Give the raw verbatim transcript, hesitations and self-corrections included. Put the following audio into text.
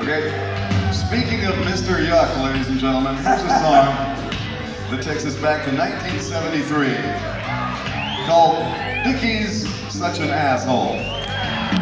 Okay, speaking of Mister Yuck, ladies and gentlemen, here's a song that takes us back to nineteen seventy-three called Dickie's Such an Asshole.